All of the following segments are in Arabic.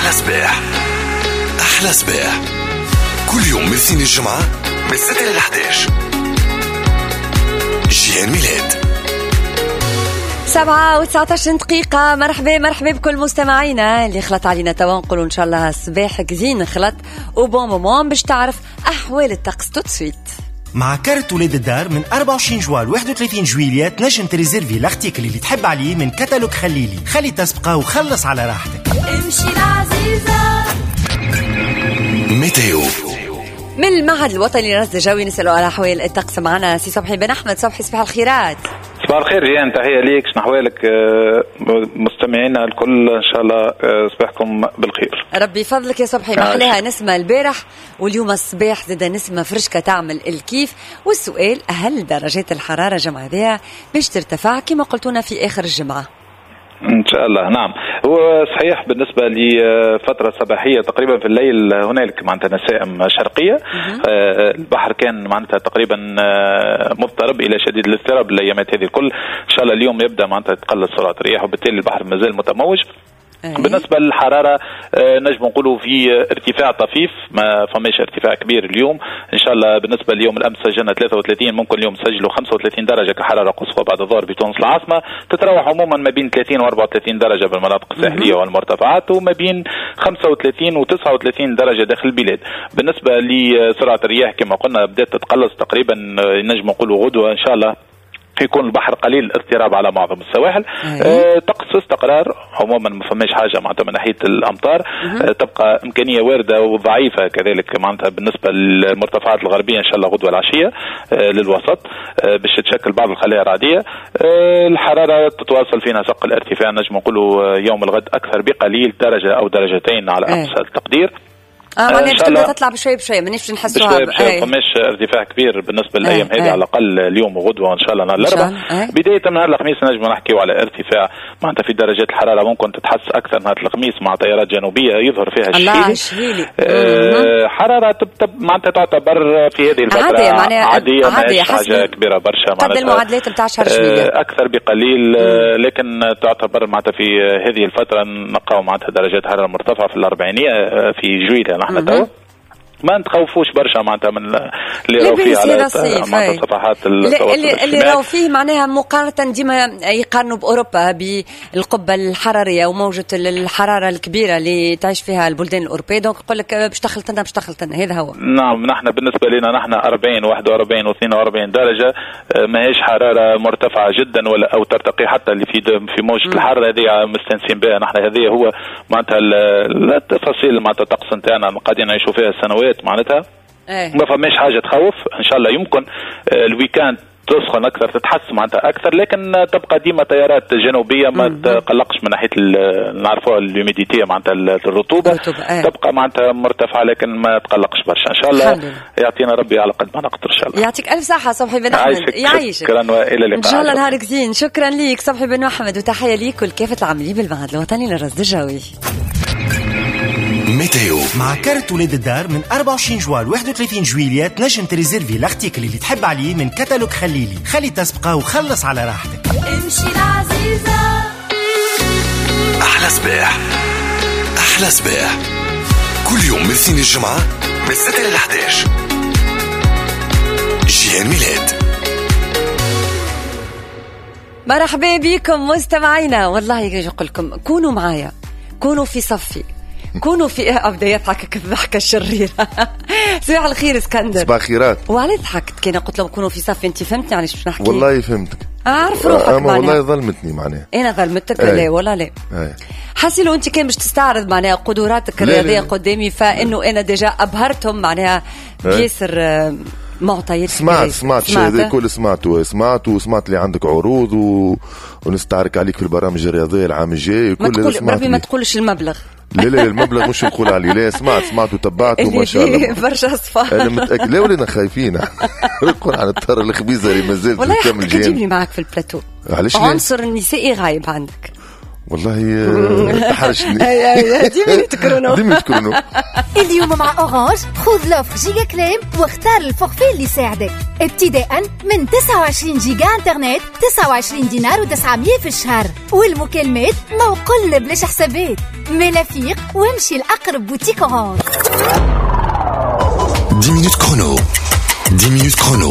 أحلى صباح. أحلى صباح كل يوم من الاثنين الجمعة من 6 ل 11. جيان ميلاد 7:19 دقيقة. مرحبا بكل مستمعينا اللي خلط علينا توا. نقولوا إن شاء الله صباح كزين خلط وبون مومون باش تعرف أحوال الطقس توت سويت. مع كارت ولاد الدار من 24 جوال 31 جويلية تنجم تريزيرفي الارتيكل اللي تحب عليه من كتالوج خليلي. خلي تسبقه وخلص على راحتك. امشي العزيزة. ميتيو من المعهد الوطني للرصد الجوي نسألوا على أحوال الطقس. معنا سي صبحي بن أحمد. صبحي صباح الخيرات. صباح الخير جيان، تحية ليك. شنو أحوالك مستمعينا الكل؟ إن شاء الله صباحكم بالخير. ربي فضلك يا صبحي. محلاها نسمة البارح واليوم الصباح زاد نسمة فرشكة تعمل الكيف. والسؤال هل درجات الحرارة جمعة بها باش ترتفع كما قلتونا في آخر الجمعة؟ إن شاء الله نعم. هو صحيح بالنسبة لفترة صباحية تقريبا في الليل هنالك معناتها نسائم شرقية. البحر كان معناتها تقريبا مضطرب إلى شديد الاضطراب الأيامات هذه الكل. إن شاء الله اليوم يبدأ معناتها تقلص سرعة الرياح وبالتالي البحر مازال متموج. بالنسبة للحرارة نجم نقولوا في ارتفاع طفيف، ما فماش ارتفاع كبير اليوم إن شاء الله. بالنسبة ليوم الأمس سجلنا 33، ممكن اليوم سجلوا 35 درجة كحرارة قصوى بعد الظهر في تونس العاصمة. تتراوح عموما ما بين 30 و 34 درجة بالمناطق الساحلية والمرتفعات، وما بين 35 و 39 درجة داخل البلاد. بالنسبة لسرعة الرياح كما قلنا بدأت تتقلص تقريبا، نجم نقولوا غدوة إن شاء الله يكون البحر قليل الاضطراب على معظم السواحل. طقس استقرار عموما، ما فماش حاجه معناتها من ناحيه الامطار. تبقى امكانيه وارده وضعيفه كذلك معناتها بالنسبه للمرتفعات الغربيه ان شاء الله غدوه العشيه للوسط باش تشكل بعض الخلايا الرعديه. الحراره تتواصل في نسق الارتفاع، نجم نقولوا يوم الغد اكثر بقليل درجه او درجتين على اقصى التقدير. معناها تبدا تطلع بشوي مانيش نحسوها بشوي. فماش ارتفاع كبير بالنسبه للايام هذه على الاقل اليوم وغدوه ان شاء الله نهار الاربعاء. بدايه من نهار الخميس نجم نحكيو على ارتفاع معناتها في درجات الحراره، ممكن تتحس اكثر نهار الخميس مع تيارات جنوبيه يظهر فيها الشهيلي. حراره معناتها تعتبر في هذه الفتره عاديه ماهيش حاجه كبيره برشا معناتها قد المعادلات نتاع شهر شويه اكثر بقليل. لكن تعتبر معناتها في هذه الفتره نلقاو معناتها درجات حراره مرتفعه في الأربعينية في جويلة. نحن توا ما نتخوفوش برشا معناتها من اللي راهو فيه على صفحات اللي راهو فيه معناها مقارنة ديما يقارنوا بأوروبا بالقبة الحرارية وموجة الحرارة الكبيرة اللي تعيش فيها البلدان الأوروبية. دونك يقول لك باش تخلطنا هذا هو. نعم نحن بالنسبة لنا نحن 40 41 و 42 درجة ماهيش حرارة مرتفعة جدا ولا أو ترتقي حتى اللي في موجة الحرارة هذه مستنسين بها. نحن هذه هو معناتها التفاصيل معناتها الطقس نتاعنا قاعدين نعيشوا فيها السنوات معناتها. ما فماش حاجة تخوف. إن شاء الله يمكن الويكاند تسخن أكثر تتحسن معناتها أكثر، لكن تبقى ديما تيارات جنوبية ما تقلقش من ناحية نعرفوها الهيوميديتي معناتها الرطوبة تبقى معناتها مرتفعة، لكن ما تقلقش برشا. إن شاء الله يعطينا ربي على قد ما نقدر. إن شاء الله يعطيك ألف صحة صبحي بن أحمد. يعيشك. شكرا وإلى اللقاء. إن شاء الله نهارك زين. شكرا ليك صبحي بن أحمد وتحية ليك والكافة العاملين بالمعهد الوطني للرصد الجوي. ميتيو مع كارت ولاد الدار من 24 جوال 31 جويلية تنجم تريزيرفي الارتيكل اللي تحب عليه من كتالوج خليلي. خلي تسبقه وخلص على راحتك. امشي العزيزة. أحلى صباح. أحلى صباح كل يوم من الاثنين الجمعة من 6 ل 11. جيان ميلاد. مرحبا بكم مستمعينا. والله نقول لكم كونوا معايا، كونوا في صفي، كونوا في بداية يضحك الضحكة الشريرة. صباح الخير اسكندر. صباح الخيرات. وعلي ضحكت كنا قلت لهم كونوا في صف. انت فهمتني يعني شو نحكي؟ والله فهمتك. اعرف روحك معناها والله ظلمتني معناها. انا ظلمتك لا ولا لا. حاسي لو انت كان باش تستعرض معناها قدراتك الرياضية قدامي، فانه انا ديجا ابهرتهم معناها بيسر معطيات. سمعت هذا كل سمعت اللي عندك عروض ونستعرك عليك في البرامج الرياضية العام الجاي. ربي ما تقولش المبلغ. لا المبلغ مش نقول عليه. لا سمعت وتبعت وما شاء الله برشا صفار. انا متاكد. لا ولينا خايفين نقول على الطر الخبيزه اللي مازال والله تكمل. جيب لي معك في البلاتو. علاش عنصر النسائي غايب عندك. والله تحرشني. ديما تكرونو. اليوم مع أورانج خذ لوفر جيجا كليم واختار الفورفي اللي يساعدك ابتداء من 29 جيجا انترنت 29 دينار و900 في الشهر، والمكالمات ما وقلنا بلاش حسابات. ملافيق وامشي لأقرب بوتيك أورانج. 10 minutes chrono. 10 minutes chrono.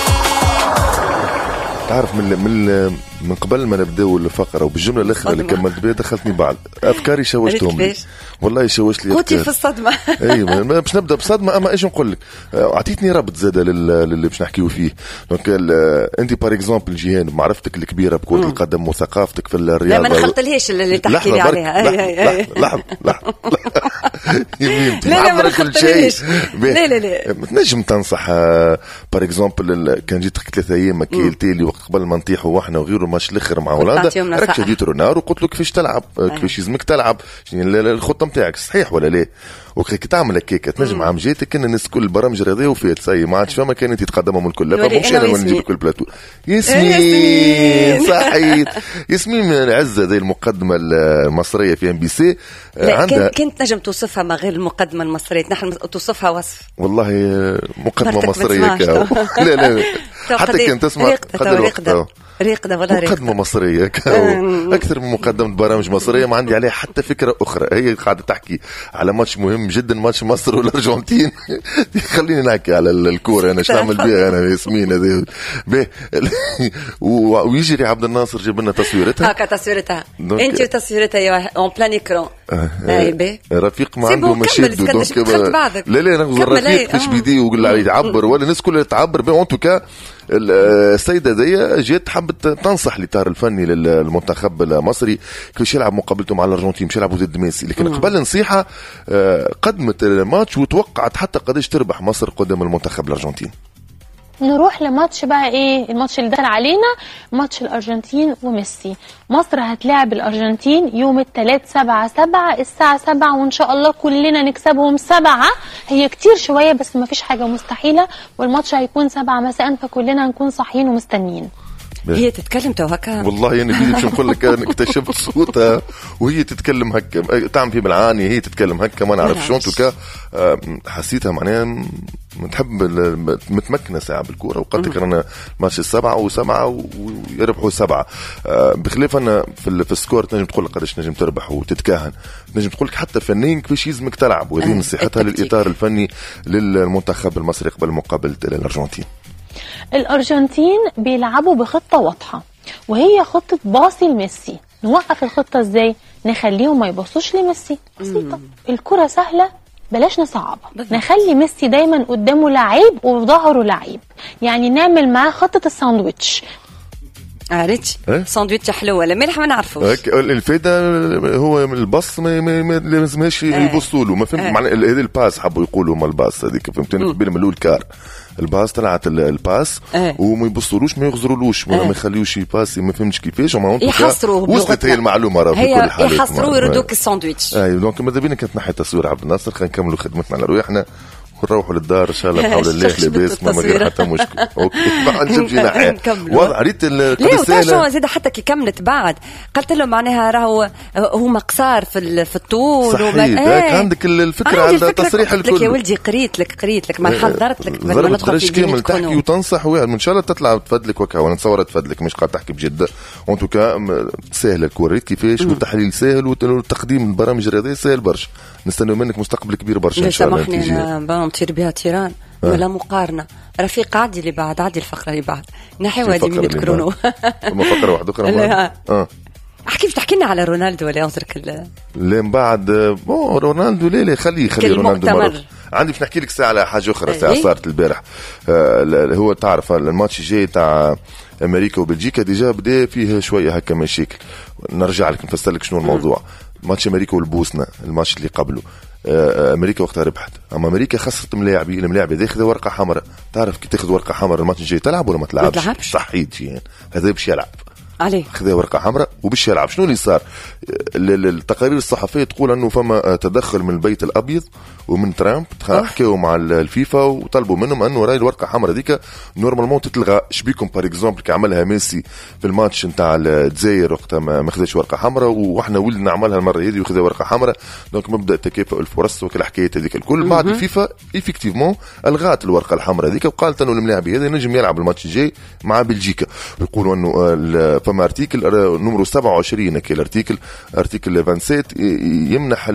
تعرف من قبل ما نبداو الفقره وبالجمله الاخرى اللي كملت بها دخلتني بعض افكاري شوشتهم لي. والله شوشت لي قوتي في الصدمه. ايوه باش نبدا بصدمه. اما ايش نقول لك، اعطيتني ربط زاده للي باش نحكيو فيه. دونك انت بار اكزومبل جيهان بمعرفتك الكبيره بكره القدم وثقافتك في الرياضه. لا ما نخلطلهاش اللي تحكي لي عليها. لحظه يمينتي لا كل شيء. لا تنجم تنصح بار اكزومبل كان جيت 3 ايام مكيلتي لي وقت قبل ما نطيحوا واحنا وغيره ماتش الاخر مع هولندا راك شديت رونار وقلت له كيفاش تلعب كيفاش يلزمك تلعب الخطه نتاعك صحيح ولا لا. وكيك تعمل هكاك تنجم عام جيتك كنا الناس كل البرامج الرياضيه وفيت سي ما عادش فما كانت يتقدمهم الكل فمش انا نجيب كل بلاتو. ياسمين صحيت ياسمين من العزه زي المقدمه المصريه في ام بي سي عندها كنت نجم توصفها ما غير المقدمه المصريه نحن توصفها وصف والله مقدمه مصريه لا حتى كنت تسمع ريقدة ولا ريقدة مقدمة مصرية أكثر من مقدمة برامج مصرية. ما عندي عليها حتى فكرة أخرى. هي قاعدة تحكي على ماتش مهم جدا ماتش مصر والأرجنتين. خليني نحكي على الكورة أنا شو نعمل بيها أنا ياسمين هذه ويجري عبد الناصر جاب لنا تصويرتها هكا تصويرتها أنت وتصويرتها اون بلان إكران رفيق ما عنده مشاهد دونك لا ناخذ الرفيق فيش بيدي وقول عليه يعبر ولا الناس كلها تعبر بأن توكا. السيدة دي جات حبت تنصح الإطار الفني للمنتخب المصري كيفاش يلعب مقابلته مع الأرجنتين مش يلعبوا ضد ميسي. لكن قبل نصيحة قدمت الماتش وتوقعت حتى قديش تربح مصر قدام المنتخب الأرجنتين. نروح لماتش بقى ايه الماتش اللي دخل علينا ماتش الأرجنتين وميسي. مصر هتلاعب الأرجنتين يوم الثلاث 7/7 الساعة 7 وإن شاء الله كلنا نكسبهم 7. هي كتير شوية بس ما فيش حاجة مستحيلة والماتش هيكون 7 مساء فكلنا نكون صاحيين ومستنيين. هي تتكلم تو هكا والله يعني بدي باش نقول لك انا اكتشفت صوتها وهي تتكلم هكا تعمل في بالعاني هي تتكلم هكا ما نعرف شلون توكا حسيتها معناها نحب متمكنه ساعه بالكوره وقلت لك انا ماتش 7 و7 ويربحوا 7 بخلاف انا في السكور تنجم تقول لك قداش نجم تربح وتتكهن نجم تقول لك حتى فنيا كيفاش يلزمك تلعب وهذه نصيحتها للاطار الفني للمنتخب المصري قبل مقابله الارجنتين. الأرجنتين بيلعبوا بخطة واضحة وهي خطة باصي لميسي. نوقف الخطة ازاي؟ نخليهم ما يبصوش لميسي. بسيطة الكرة سهلة بلاش نصعبها. نخلي ميسي دايما قدامه لعيب وظهره لعيب يعني نعمل معاه خطة الساندويتش. عرفتش ساندويتش حلو ولا ملح ما نعرفوش. الفايده هو الباص ما لازمش يبصوا له ما فهمت معنى هذا الباس حبوا يقولوا ما الباص هذيك فهمتني قبل ما الاول كار الباص طلعت الباس وما يبصلوش ما يغزرولوش ولا ما يخليوش يباسي ما فهمتش كيفاش وما يحصروه وصلت هي المعلومه راه في كل حاله يحصروا يردوك الساندويتش. اي دونك ماذا بينا كانت ناحيه تصوير عبد الناصر خلينا نكملوا خدمتنا على رواحنا ونروحوا للدار ان شاء الله بحول الله لاباس ما غير حتى مشكل. اوكي ما نجمش نحيا واضح ريت الرساله زيد حتى كي كملت بعد قلت له معناها راهو هما قصار في الطول عندك الفكره على تصريح الكل. يا ولدي قريت لك ما حضرت لك قبل ما ندخل في كامل تحكي وتنصح وان شاء الله تطلع تفدلك وكا وانا نتصور تفدلك مش قاعد تحكي بجد وان توكا سهله الكوره كيفاش والتحليل سهل والتقديم البرامج الرياضيه سهل برشا. نستنى منك مستقبل كبير برشا ان شاء الله. سامحني نطير بها تيران ولا مقارنه رفيق عادي اللي بعد عادي الفقره اللي بعد نحيو هذه من كرونو ثم فقره واحده اخرى احكي تحكي لنا على رونالدو ولا اترك لا من بعد رونالدو لا خلي رونالدو مرة. عندي باش نحكي لك ساعه على حاجه اخرى ساعه صارت البارح هو تعرف الماتش الجاي تاع امريكا وبلجيكا ديجا بدا فيه شويه هكا مشاكل. نرجع لك نفسر لك شنو الموضوع. ماتش امريكا والبوسنه الماتش اللي قبله امريكا وقتها ربحت اما امريكا خسرت الملاعب ياخذ ورقه حمراء. تعرف كي تاخذ ورقه حمراء الماتش الجاي تلعب ولا ما تلعبش؟ صحيت يعني هذا باش يلعب عليه خذا ورقه حمراء وباش يلعب. شنو اللي صار؟ التقارير الصحفيه تقول انه فما تدخل من البيت الابيض ومن ترامب، حكاوا مع الفيفا وطلبوا منهم انه راي الورقه الحمراء هذيك نورمالمون تتلغى. شبيكم بار اكزومبل كي عملها ميسي في الماتش نتاع الجزائر وقتها ما خذاش ورقه حمراء، واحنا ولدنا نعملها المره هذه وخذا ورقه حمراء. دونك مبدا تكافؤ الفرص وكل الحكايه هذيك الكل. بعد الفيفا ايفيكتيفمون الغات الورقه الحمراء هذيك وقالت انه الملاعب هذا ينجم يلعب الماتش الجاي مع بلجيكا. يقولوا انه فما ارتيكل نمرو 27 كي ارتيكل 27 يمنح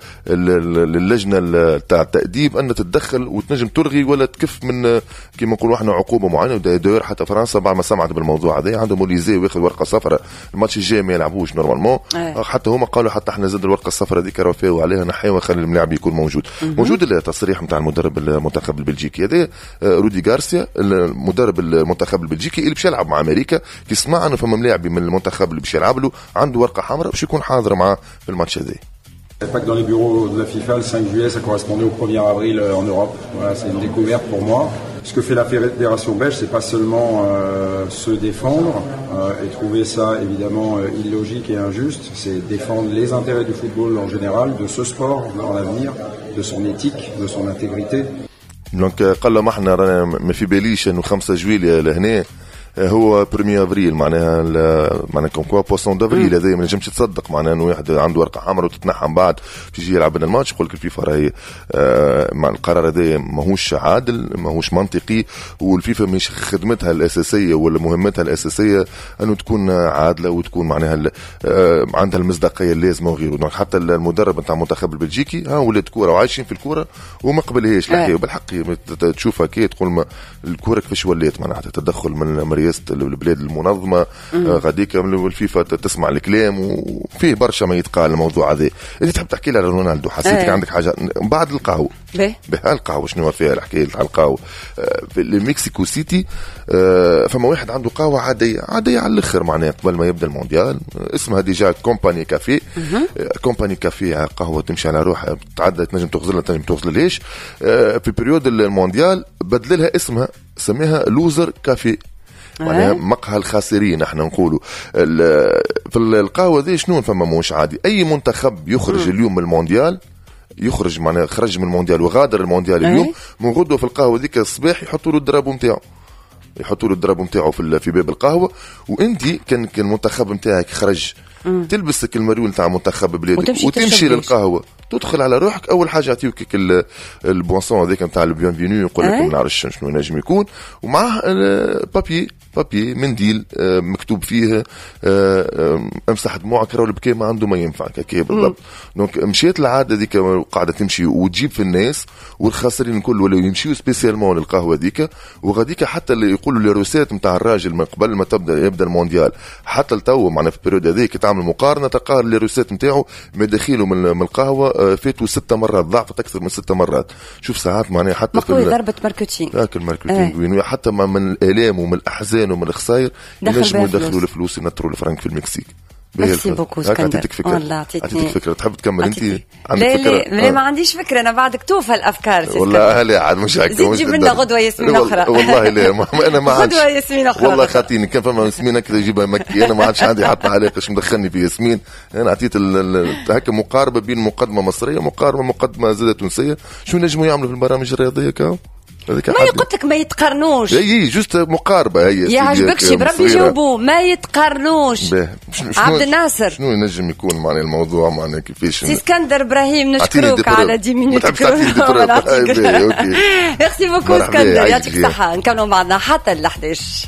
اللجنه تاع التأديب ان تتدخل وتنجم تلغي ولا تكف من كما نقولوا احنا عقوبه معينه. وداير حتى فرنسا بعد ما سمعت بالموضوع هذا عندهم موليزي وياخذ ورقه صفراء الماتش الجاي ما يلعبوش نورمالمون. حتى هما قالوا حتى احنا زاد الورقه الصفراء هذيك رافعوا عليها نحيوها خلي الملاعب يكون موجود التصريح نتاع المدرب المنتخب البلجيكي هذا رودي غارسيا المدرب المنتخب البلجيكي اللي باش يلعب مع امريكا. كي سمع انه فما ملاعبي من المنتخب اللي باش يلعب له عنده ورقه حمراء باش يكون حاضر معاه في الماتش هذا. Pas que dans les bureaux de la FIFA, le 5 juillet, ça correspondait au 1er avril en Europe. Voilà, c'est une découverte pour moi. Ce que fait la fédération belge, c'est pas seulement se défendre et trouver ça évidemment illogique et injuste, c'est défendre les intérêts du football en général, de ce sport dans l'avenir, de son éthique, de son intégrité. Donc قال لهم احنا ما في باليش انه 5 جويلية لهنا هو 1 افريل معناها كم كوا بوسون دافريل. هذا ما نجمش تصدق معناها انه واحد عنده ورقه حمراء وتتنحى من بعد تيجي يلعب الماتش. يقول لك الفيفا راهي مع القرار هذا ماهوش عادل ماهوش منطقي، والفيفا مش خدمتها الاساسيه ولا مهمتها الاساسيه انه تكون عادله وتكون معناها عندها المصداقيه اللازمه وغيره. دونك حتى المدرب نتاع المنتخب البلجيكي ولاد كوره وعايشين في الكوره وما قبلهاش الحكايه بالحق. تشوفها كي تقول الكوره كيفاش ولات معناها تدخل من البلاد المنظمه غاديك الفيفا تسمع الكلام وفيه برشا ما يتقال الموضوع هذا. انت تحب تحكي لي على رونالدو حسيتك عندك حاجه بعد القهوه القهوه شنو فيها الحكايه تاع القهوه في المكسيكو سيتي. فما واحد عنده قهوه عاديه على الاخر معناها قبل ما يبدا المونديال اسمها ديجا كومباني كافي. كومباني كافي قهوه تمشي على روحها تعدى تنجم تغزلها تنجم تغزلهاش. في بريود المونديال بدل لها اسمها سميها لوزر كافي معناها مقهى الخاسرين. احنا نقولوا في القهوه دي شنو فما موش عادي. اي منتخب يخرج اليوم من المونديال يخرج معناها خرج من المونديال وغادر المونديال اليوم من غدوه في القهوه ديك الصباح يحطوا له الدراب نتاعو في باب القهوه. وانت كان المنتخب نتاعك خرج تلبسك المريول نتاع منتخب بلادك وتمشي للقهوه تدخل على روحك اول حاجه يعطيوك البوانسون هذيك نتاع البيانفينيو يقول لك ما نعرفش شنو نجم يكون ومعه بابي منديل مكتوب فيه امسح دموعك راهو البكاء ما عنده ما ينفعك هكا بالضبط. دونك مشيت العاده هذيك قاعده تمشي وتجيب في الناس والخاسرين الكل ولاو يمشيو سبيسيالمون للقهوه هذيك. وغاديك حتى اللي يقولوا لي روسات نتاع الراجل من قبل ما يبدا المونديال حتى لتو معنا في البريود هذيك تعمل مقارنه تلقى لي روسات نتاعو مداخيله من القهوه فاتوا 6 مرات ضعفت اكثر من 6 مرات. شوف ساعات معناها حتى في ضربه ماركتينغ الماركتينغ حتى من الالام ومن الاحزان ومن الخسائر ينجموا يدخلوا الفلوس ينطروا الفرنك في المكسيك. ميرسي بوكو اسكندر. اعطيتك فكره تحب تكمل انت عندك فكره؟ لا ما عنديش فكره انا بعدك توفى الافكار والله لا عاد مش هكا زيد جيب لنا غدوه ياسمين اخرى والله لا انا ما عندش غدوه ياسمين اخرى والله خاطيني كان فما ياسمين هكذا يجيبها مكي انا ما عادش عندي حتى علاقه اش مدخلني في ياسمين. انا عطيت هكا مقاربه بين مقدمه مصريه مقدمه زاده تونسيه. شو نجموا يعملوا في البرامج الرياضيه كاو ما قلت لك ما يتقارنوش اي جوست مقاربه هي يعجبكش بربي يجاوبوا ما يتقارنوش. عبد الناصر شنو ينجم يكون معنى الموضوع معنى كيفاش سي اسكندر ابراهيم نشكروك على 10 مينوت ميرسي بوكو اسكندر يعطيك الصحه. نكملوا بعضنا حتى ل 11.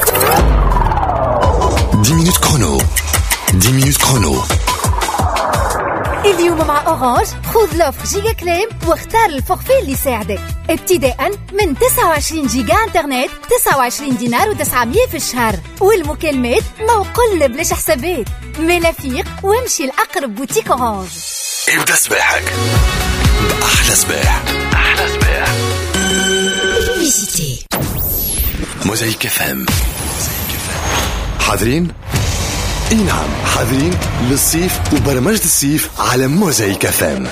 10 minutes chrono 10 minutes chrono. اليوم مع أورانج خذ لوفر جيجا كليم واختار الفورفي اللي يساعدك ابتداء من 29 جيجا انترنت 29 دينار و900 في الشهر والمكالمات موقل بلاش حسابات. ملافيق وامشي لأقرب بوتيك أورانج. ابدأ صباحك بأحلى صباح. فيزيتي موزايك FM. حاضرين؟ اي نعم حاضرين للصيف وبرمجة الصيف على موزايك FM.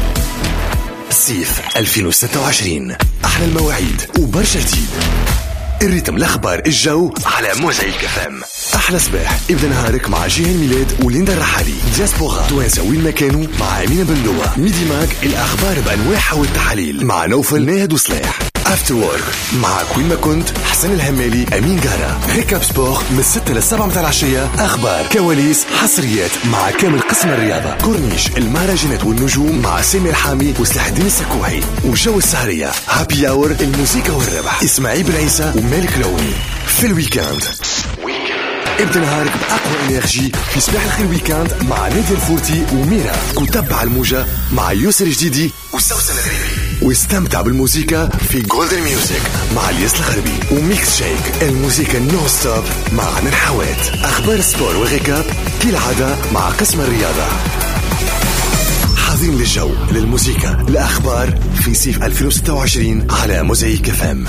صيف 2026 أحلى المواعيد وبرشا جديد. الريتم، الاخبار، الجو على موزايك FM. احلى صباح ابدا نهارك مع جيهان ميلاد وليندا الرحالي. دياسبورا توانسه وين ما كانوا مع امينه بندوه. ميدي ماك الاخبار بانواعها والتحاليل مع نوفل ناهد وصلاح. افتر وورك مع كوين ما كنت حسن الهمالي امين قارة. ريكاب سبور من 6 ل 7 متاع العشيه، اخبار، كواليس، حصريات مع كامل قسم الرياضه. كورنيش، المهرجانات والنجوم مع سامي الحامي وسلاح الدين السكوحي. وجو السهريه هابي اور، الموسيقى والربح، اسماعيل بن عيسى ومالك لوني. في الويكاند ابدا نهارك باقوى انرجي في صباح الخير ويكاند مع نادي الفورتي وميرا. وتبع الموجة مع يسر جديدي وسوسن الغريبي. واستمتع بالموسيقى في جولدن ميوزك مع الياس الغربي. وميكس شيك، الموسيقى نو ستوب مع عنان حوات. اخبار سبور وغيكاب كالعادة مع قسم الرياضة. حاضرين للجو، للموسيقى، الاخبار في صيف 2026 على موزايك FM.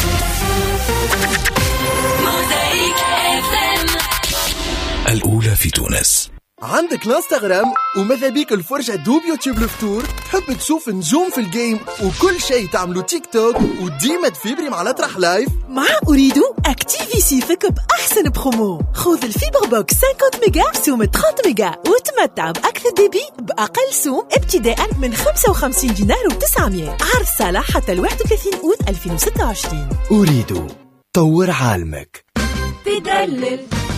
الأولى في تونس. عندك الانستغرام وماذا بيك الفرجة دوب يوتيوب الفطور؟ تحب تشوف نجوم في الجيم وكل شيء تعملوا تيك توك وديما تفيبري مع الأطرح لايف؟ مع أريدو اكتيفي سيفك بأحسن برومو. خذ الفيبر بوكس 50 ميجا سوم 30 ميجا وتمتع بأكثر ديبي بأقل سوم ابتداء من 55 دينار و900. عرض صالح حتى 31 أوت 2026. أريدو طور عالمك. تدلل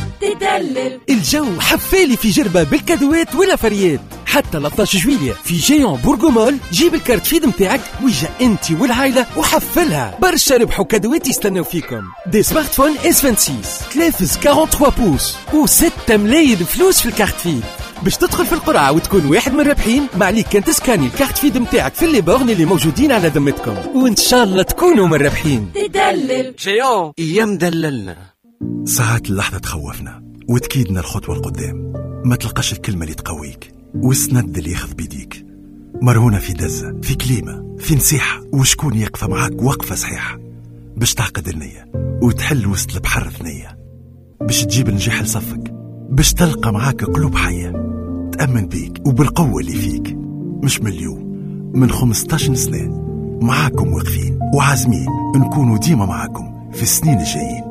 الجو حفالي في جربة بالكادوات ولا فريات. حتى 13 جويلية في جيون بورغومول جيب الكارت فيد متاعك ويجا انت والعائلة وحفلها. برشا ربحوا كادوات يستنوا فيكم. دي سمارت فون S26 تلافز 43 بوس و6 ملايين فلوس في الكارت فيد. باش تدخل في القرعة وتكون واحد من الرابحين ما عليك كان تسكاني الكارت فيد متاعك في اللي بورن اللي موجودين على ذمتكم، وان شاء الله تكونوا من الرابحين. تدلل جيون ايام دللنا. ساعات اللحظة تخوفنا وتكيدنا الخطوة القدام. ما تلقاش الكلمة اللي تقويك والسند اللي ياخذ بيديك. مرهونة في دزة، في كلمة، في نصيحة، وشكون يقف معاك وقفة صحيحة باش تعقد النية وتحل وسط البحر ثنية، باش تجيب النجاح لصفك، باش تلقى معاك قلوب حية تأمن بيك وبالقوة اللي فيك. مش من اليوم، من 15 سنة معاكم واقفين وعازمين نكونوا ديما معاكم في السنين الجايين.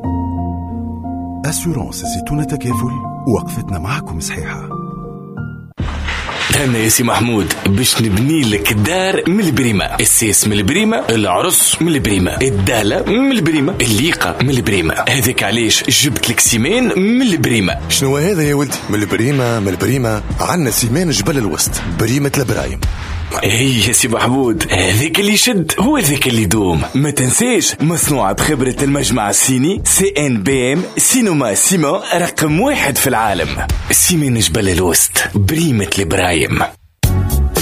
أسورانس زيتونة تكافل، وقفتنا معكم صحيحة. أنا يا سي محمود باش نبني لك دار من البريمة، السيس من البريمة، العرس من البريمة، الدالة من البريمة، الليقة من البريمة. هذاك علاش جبت لك سيمان من البريمة. شنو هذا يا ولدي؟ من البريمة عندنا سيمان جبل الوسط، بريمة البرايم. هي يا سي محمود، هذاك اللي يشد هو ذاك اللي يدوم. ما تنساش مصنوعة خبرة المجمع الصيني CNBM سينما سيما رقم 1 في العالم. سيمان جبل الوسط، بريمة البرايم.